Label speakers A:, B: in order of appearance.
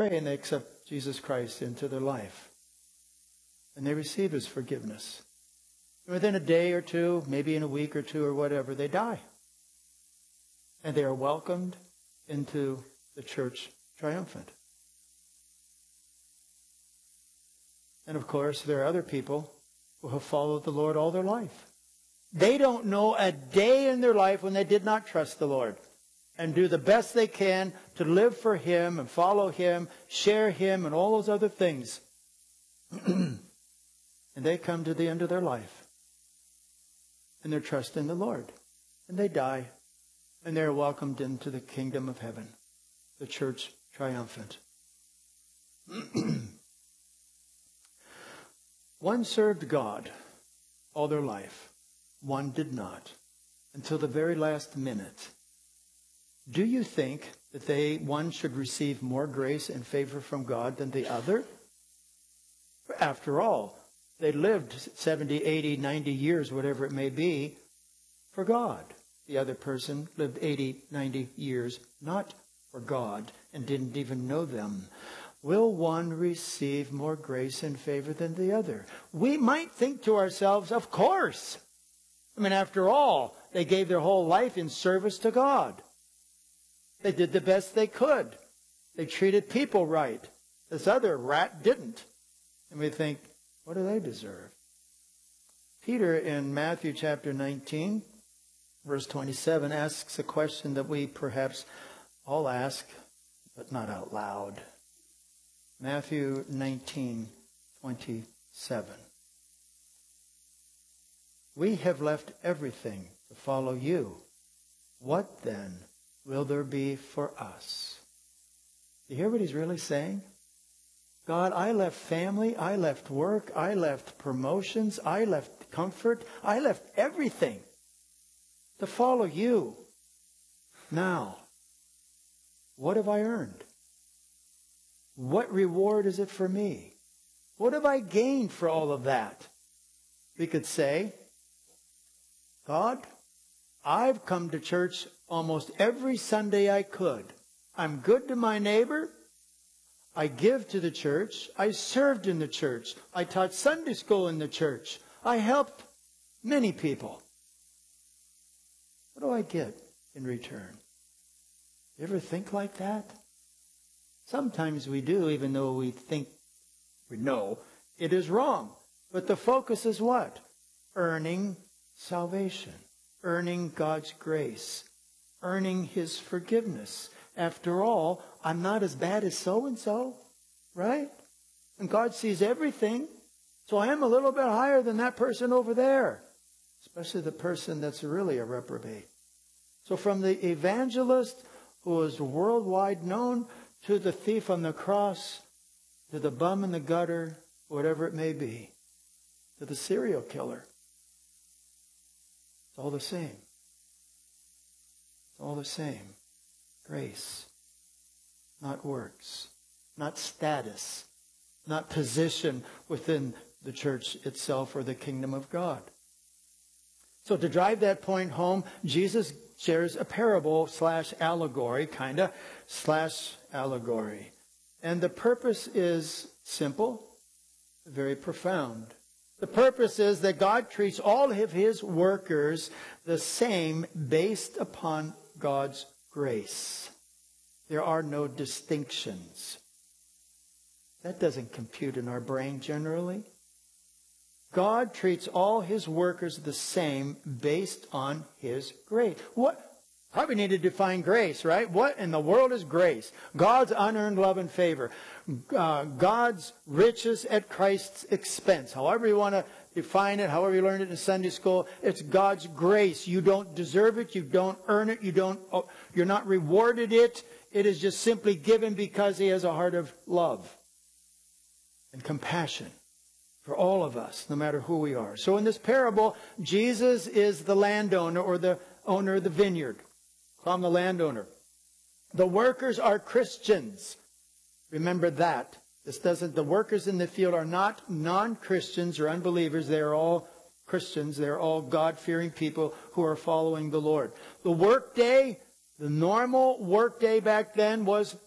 A: pray and they accept Jesus Christ into their life. And they receive his forgiveness. Within a day or two, maybe in a week or two or whatever, they die. And they are welcomed into the church triumphant. And of course, there are other people who have followed the Lord all their life. They don't know a day in their life when they did not trust the Lord and do the best they can to live for him and follow him, share him, and all those other things. And they come to the end of their life. And they're trusting the Lord. And they die. And they're welcomed into the kingdom of heaven. The church triumphant. One served God all their life. One did not. Until the very last minute. Do you think that one should receive more grace and favor from God than the other? After all, they lived 70, 80, 90 years, whatever it may be, for God. The other person lived 80, 90 years not for God and didn't even know them. Will one receive more grace and favor than the other? We might think to ourselves, of course. I mean, after all, they gave their whole life in service to God. They did the best they could. They treated people right. This other rat didn't. And we think, what do they deserve? Peter in Matthew chapter 19, verse 27, asks a question that we perhaps all ask, but not out loud. Matthew 19, 27. We have left everything to follow you. What then will there be for us? You hear what he's really saying? God, I left family, I left work, I left promotions, I left comfort, I left everything to follow you. Now, what have I earned? What reward is it for me? What have I gained for all of that? We could say, God, I've come to church almost every Sunday I could. I'm good to my neighbor. I give to the church. I served in the church. I taught Sunday school in the church. I helped many people. What do I get in return? You ever think like that? Sometimes we do, even though we think we know it is wrong. But the focus is what? Earning salvation. Earning God's grace. Earning his forgiveness. After all, I'm not as bad as so-and-so, right? And God sees everything. So I am a little bit higher than that person over there. Especially the person that's really a reprobate. So from the evangelist who is worldwide known to the thief on the cross, to the bum in the gutter, whatever it may be, to the serial killer. It's all the same. It's all the same. Grace, not works, not status, not position within the church itself or the kingdom of God. So to drive that point home, Jesus shares a parable / allegory, / allegory. And the purpose is simple, very profound. The purpose is that God treats all of his workers the same based upon God's grace. There are no distinctions. That doesn't compute in our brain generally. God treats all his workers the same based on his grace. What? Probably need to define grace, right? What in the world is grace? God's unearned love and favor. God's riches at Christ's expense. However you want to define it, however you learned it in Sunday school, it's God's grace. You don't deserve it. You don't earn it. You're not rewarded it. It is just simply given because he has a heart of love and compassion for all of us, no matter who we are. So in this parable, Jesus is the landowner or the owner of the vineyard. I'm the landowner. The workers are Christians. Remember that. The workers in the field are not non-Christians or unbelievers. They are all Christians. They're all God-fearing people who are following the Lord. The workday, the normal workday back then was